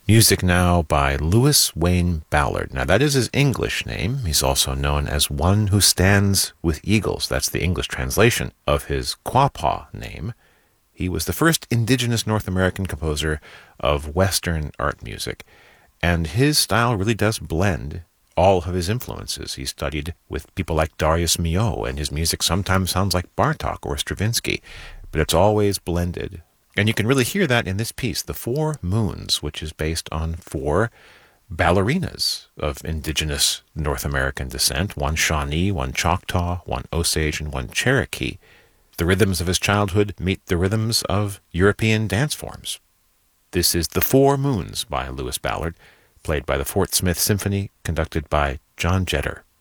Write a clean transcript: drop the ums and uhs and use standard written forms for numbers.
Music now by Louis Wayne Ballard. Now that is his English name. He's also known as One Who Stands with Eagles. That's the English translation of his Quapaw name. He was the first indigenous North American composer of Western art music, and his style really does blend all of his influences. He studied with people like Darius Milhaud, and his music sometimes sounds like Bartók or Stravinsky, but it's always blended. And you can really hear that in this piece, The Four Moons, which is based on four ballerinas of indigenous North American descent, one Shawnee, one Choctaw, one Osage, and one Cherokee. The rhythms of his childhood meet the rhythms of European dance forms. This is The Four Moons by Louis Ballard, played by the Fort Smith Symphony, conducted by John Jetter.